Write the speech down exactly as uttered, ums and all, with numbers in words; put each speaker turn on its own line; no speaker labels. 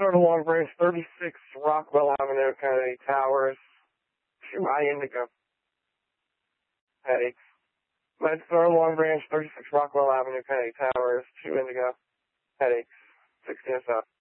MedStar to Long Branch, thirty-six Rockwell Avenue, Kennedy Towers, two I Indigo. Headaches. MedStar Long Branch, thirty-six Rockwell Avenue, Kennedy Towers, two Indigo. Headaches. sixteen oh seven.